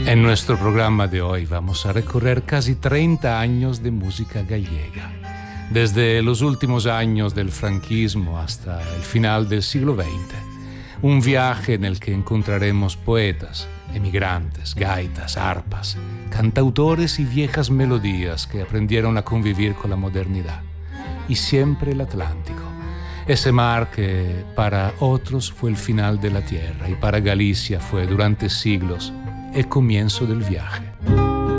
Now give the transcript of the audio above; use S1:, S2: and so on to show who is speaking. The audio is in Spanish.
S1: En nuestro programa de hoy vamos a recorrer casi 30 años de música gallega, desde los últimos años del franquismo hasta el final del siglo XX. Un viaje en el que encontraremos poetas, emigrantes, gaitas, arpas, cantautores y viejas melodías que aprendieron a convivir con la modernidad. Y siempre el Atlántico, ese mar que para otros fue el final de la tierra y para Galicia fue durante siglos el comienzo del viaje.